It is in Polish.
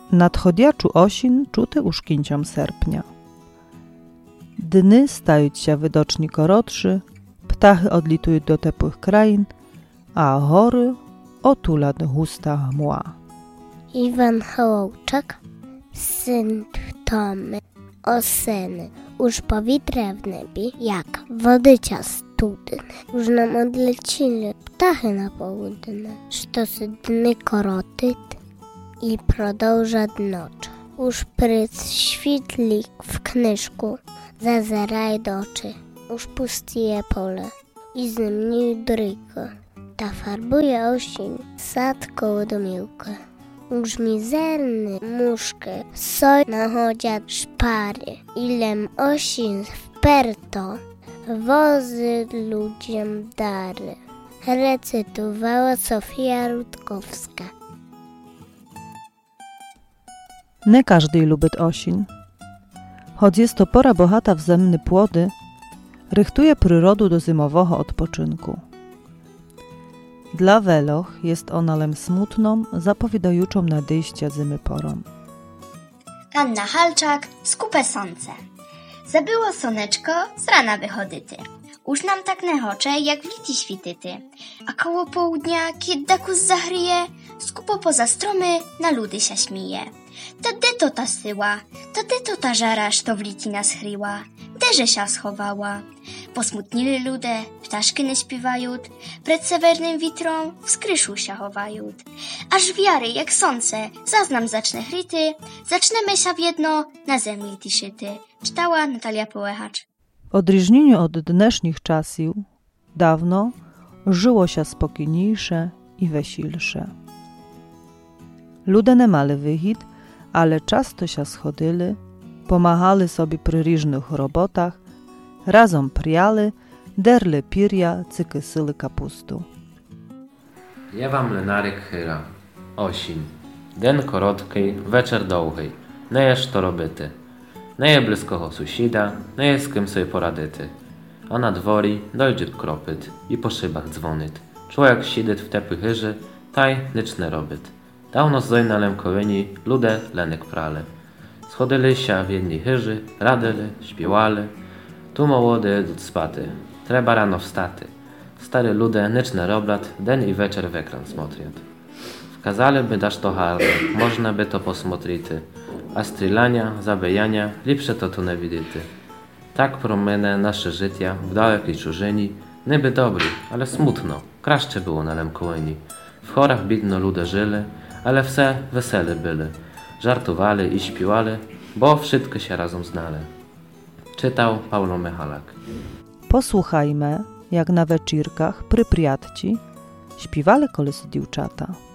Nadchodiaczu osin czuty uszkinciom serpnia. Dny staють się wydoczni korotszy, ptachy odlitują do tepłych krain, a hory otula do husta mła. Iwan Hołczak, syn Tomy, oseny, już powietrze w niebie, jak wodycia studny. Już nam odlecili ptachy na południe, sztosy dny korotyt i prodąża noc. Już pryc świtlik w knyżku, zazeraj do oczy, już pustije pole i z nim dryko. Ta farbuje osin, sad koło domiłka. Już mizerny muszkę, soj nachodzia szpary, ilem osin wperto, wozy ludziom dary. Recytowała Sofia Rutkowska. Nie każdy lubi osin. Choć jest to pora bohata w zemny płody, rychtuje przyrodu do zimowego odpoczynku. Dla weloch jest ona lem smutną, zapowiadajuczą nadejścia zimy porą. Anna Halczak, skupę słońce. Zabyło soneczko, z rana wychodyty. Już nam tak nechocze, jak w liti śwityty. A koło południa, kiedy dakus zachryje, skupo poza stromy na ludy się śmieje. Ta de to ta syła, ta de to ta żara, što w liti nas chryła, derze się schowała. Posmutnili lude, ptaszky nie śpiewają, przed sewernym witrą w skryszu się chowają. Aż wiary, jak słońce, zaznam zacznę chryty, zaczniemy się w jedno na zemli tiszyty. Czytała Natalia Połechacz. W odróżnieniu od dnesznych czasów, dawno żyło się spokojniejsze i wesilsze. Ludzie nie mali wychid, ale często się schodyli, pomachali sobie przy różnych robotach, razem priali, derli pirja, cykysyli kapustu. Jewa mlynarek chyra, osin, den korotki, večer długi, nie jest to robyty. Nie je bliskoho susida, nie je z kim sobie poradyty. A na dwori dojdzie kropyt i po szybach dzwonyt. Człowiek siedit w tepłych hyży, taj nyczne robyt. Dawno zdojna lemkowyni, lude lenek prale. Schodyli się w jednej hyży, radyli, śpiewali. Tu młody idут spaty, trzeba rano wstaty. Stary lude nyczne roblat, den i wieczór w ekran smotriat. Wkazali by dasz to harde, można by to posmotrity. A strzelania, zabijania, lepsze to tu nie widyty. Tak promene nasze życia w dalekiej czużyni, niby dobry, ale smutno, kraszcze było na Lemkołyni. W chorach bidno ludzie żyli, ale wse wesele byli. Żartowali i śpiewali, bo wszystko się razem znali. Czytał Paulo Michalak. Posłuchajmy, jak na wieczirkach przy priatci śpiewali kolesi dziewczata.